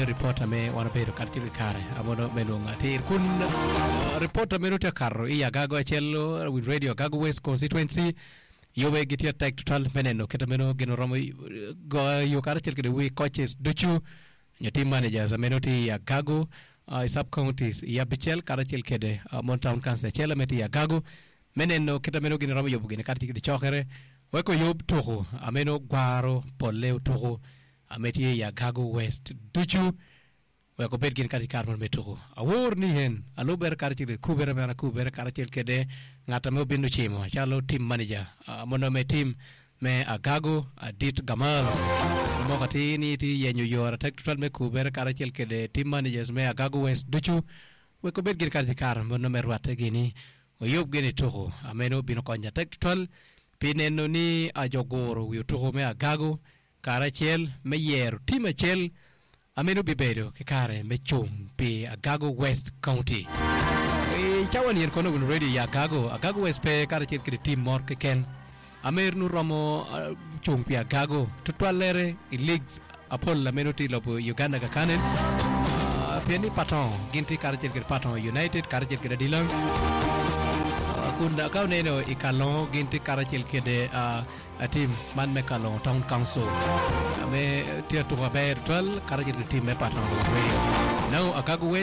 me reporter me wana bedo kartili kare amono menunga ti kun reporter me rote karro iya gago achelo with radio Gago West constituency yobe gitia tek total meneno keta meno geno romo go yo karachel kede we coaches duchu nyoti managers amenoti ya Gago sub counties ya bichel karachel kede Montown Council chela meti ya Gago meneno keta meno geno romo yobu gene kartiki de chokere weko yob toho ameno gwaro poleo toho ameti ya Gago West duchu weko bet gene karti karmon meto awor ni hen aluber karti kubere mena kubere karti kede ngata me binu chimo chalo team manager mono me team me Gago Adit Gamal mo kati ni ti yenyu yora tactical me kubere karti kede team managers me Gago West duchu weko bet gene karti kar mono me rwate gini oyob gene toho ameno binu konya tactical pineno ni ajogoro wi toho me Gago karachel me yer team achel ameno bibedo ke kare me chung pe Gago West County chawani yen kono gun radio ya Gago West pe kare chel ke team mor ke ken amer nu romo chung pe Gago tutwalere i leagues apol la menoti lobo Uganda ka kanen peni paton ginti kare chel ke paton United kare chel ke dilang kunda ka neno ikalon ginti kare chel ke de a team man me kalon town council me tia to haber tol kare chel ke team me paton radio now Gago